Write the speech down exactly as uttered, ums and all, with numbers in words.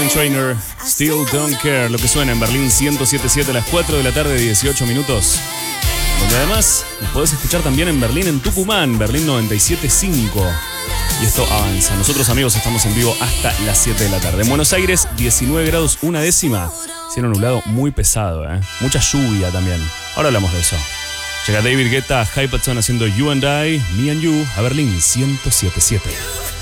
Meghan Trainor, Still Don't Care, lo que suena en Berlín ciento siete punto siete a las cuatro de la tarde, dieciocho minutos. Donde además nos podés escuchar también en Berlín, en Tucumán, Berlín noventa y siete punto cinco. Y esto avanza. Nosotros, amigos, estamos en vivo hasta las siete de la tarde. En Buenos Aires, diecinueve grados, una décima. Cielo nublado muy pesado, ¿eh? Mucha lluvia también. Ahora hablamos de eso. Llega David Guetta, Hypatson haciendo You and I, Me and You, a Berlín ciento siete punto siete.